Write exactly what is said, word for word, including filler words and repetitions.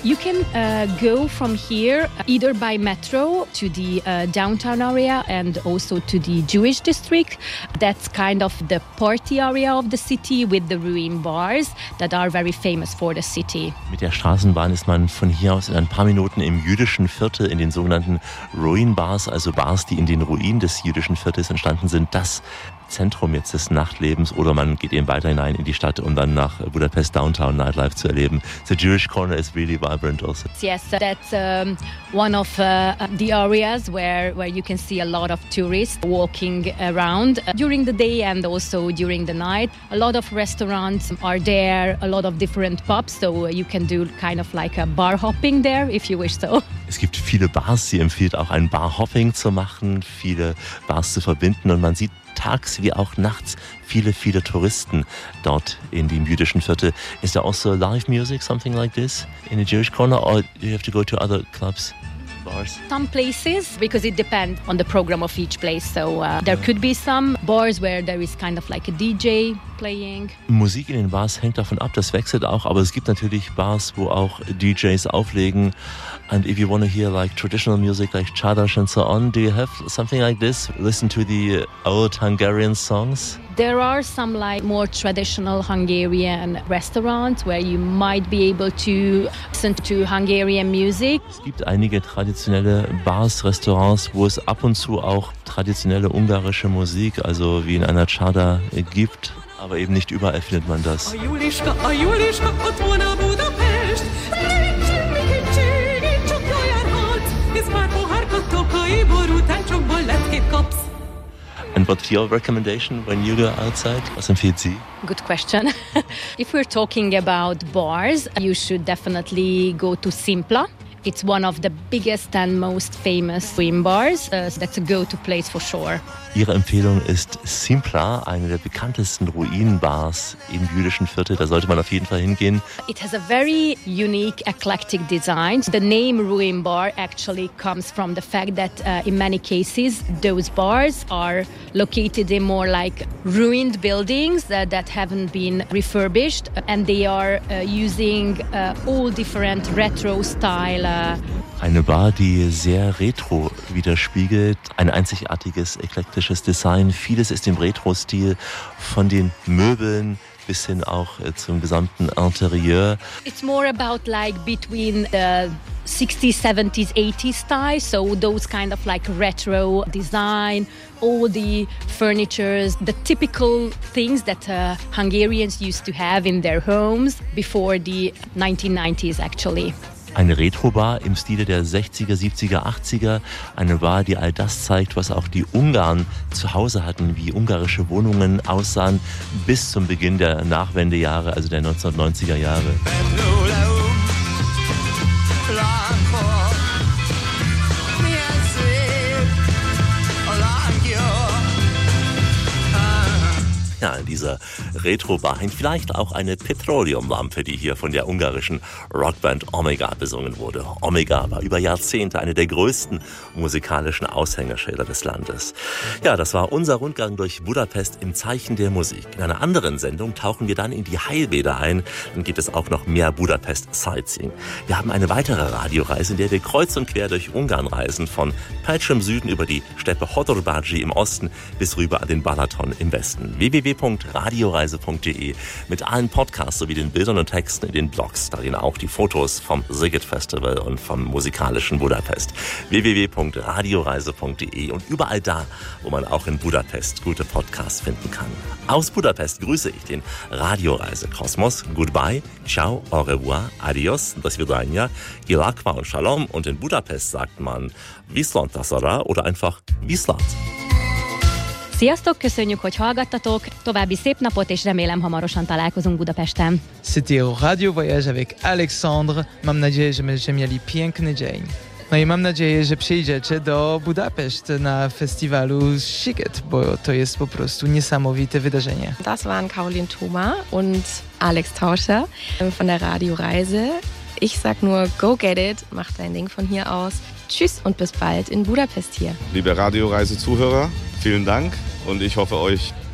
You can uh, go from here either by metro to the uh, downtown area and also to the Jewish district. That's kind of the party area of the city with the ruin bars that are very famous for the city. Mit der Straßenbahn ist man von hier aus in ein paar Minuten im jüdischen Viertel, in den sogenannten Ruin Bars, also Bars, die in den Ruinen des jüdischen Viertels entstanden sind. Das Zentrum jetzt des Nachtlebens, oder man geht eben weiter hinein in die Stadt, um dann nach Budapest Downtown Nightlife zu erleben. The Jewish corner is really vibrant also. Yes, that's um, one of uh, the areas where, where you can see a lot of tourists walking around uh, during the day and also during the night. A lot of restaurants are there, a lot of different pubs, so you can do kind of like a bar hopping there if you wish so. Es gibt viele Bars, sie empfiehlt auch ein Bar-Hopping zu machen, viele Bars zu verbinden, und man sieht tags wie auch nachts viele, viele Touristen dort in dem jüdischen Viertel. Is there also live music, something like this, in the Jewish corner, or do you have to go to other clubs? Bars? Some places, because it depends on the program of each place. So uh, there could be some bars where there is kind of like a D J playing. Musik in den Bars hängt davon ab, das wechselt auch, aber es gibt natürlich Bars, wo auch D Js auflegen. And if you want to hear like traditional music like Csárdás and so on, do you have something like this? Listen to the old Hungarian songs? There are some like more traditional Hungarian restaurants where you might be able to listen to Hungarian music. Es gibt einige traditionelle Bars, Restaurants, wo es ab und zu auch traditionelle ungarische Musik, also wie in einer Csárda, gibt. Aber eben nicht überall findet man das. And what's your recommendation when you go outside? Was empfiehlt Sie? Good question. If we're talking about bars, you should definitely go to Simpla. It's one of the biggest and most famous swim bars. Uh, so that's a go-to place for sure. Ihre Empfehlung ist Simpla, eine der bekanntesten Ruinenbars im jüdischen Viertel. Da sollte man auf jeden Fall hingehen. It has a very unique, eclectic design. The name Ruin Bar actually comes from the fact that uh, in many cases those bars are located in more like ruined buildings that, that haven't been refurbished, and they are uh, using uh, all different retro style. Uh, Eine Bar, die sehr retro widerspiegelt, ein einzigartiges, eklektisches Design. Vieles ist im Retro-Stil, von den Möbeln bis hin auch äh, zum gesamten Interieur. It's more about like between the sixties, seventies, eighties style, so those kind of like retro design, all the furnitures, the typical things that uh, Hungarians used to have in their homes before the nineteen nineties actually. Eine Retro-Bar im Stile der sechziger, siebziger, achtziger. Eine Bar, die all das zeigt, was auch die Ungarn zu Hause hatten, wie ungarische Wohnungen aussahen, bis zum Beginn der Nachwendejahre, also der neunzehnhundertneunziger Jahre. Ja, in dieser Retro-Bar hängt vielleicht auch eine Petroleumlampe, die hier von der ungarischen Rockband Omega besungen wurde. Omega war über Jahrzehnte eine der größten musikalischen Aushängeschilder des Landes. Ja, das war unser Rundgang durch Budapest im Zeichen der Musik. In einer anderen Sendung tauchen wir dann in die Heilbäder ein. Dann gibt es auch noch mehr Budapest-Sightseeing. Wir haben eine weitere Radioreise, in der wir kreuz und quer durch Ungarn reisen, von Pécs im Süden über die Steppe Hodorbágy im Osten bis rüber an den Balaton im Westen. w w w punkt radioreise punkt de mit allen Podcasts sowie den Bildern und Texten in den Blogs, darin auch die Fotos vom Szighet Festival und vom musikalischen Budapest. w w w punkt radioreise punkt de und überall da, wo man auch in Budapest gute Podcasts finden kann. Aus Budapest grüße ich den Radioreise-Kosmos. Goodbye, ciao, au revoir, adios, do svidania, ilakva und shalom. Und in Budapest sagt man Viszont Tasara oder einfach Viszlát. Sziasztok, köszönjük, hogy hallgattatok, további szép napot, és remélem hamarosan találkozunk Budapesten. C'était Radio Voyage avec Aleksandr. Mam nadzieję, że będziecie mieli piękny dzień. No i mam nadzieję, że przyjdziecie do Budapest na festiwalu Szighet, bo to jest po prostu niesamowite wydarzenie. Das waren Caroline Thoma und Alex Tauscher von der Radioreise. Ich sag nur, go get it, mach dein Ding von hier aus. Tschüss und bis bald in Budapest hier. Liebe Radioreise-Zuhörer, vielen Dank und ich hoffe, euch